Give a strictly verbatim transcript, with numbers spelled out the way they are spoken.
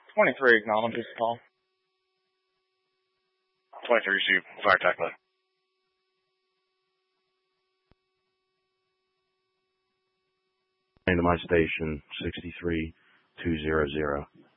twenty-three acknowledges call. twenty-three receive. Fire attack mode. To my station, sixty-three two hundred.